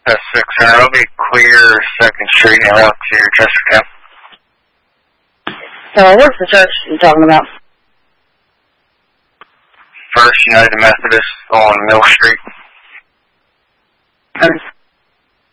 That's 600. I'll be clear 2nd Street and out to Chestertown. What's the church you're talking about? First United Methodist on Mill Street. Okay.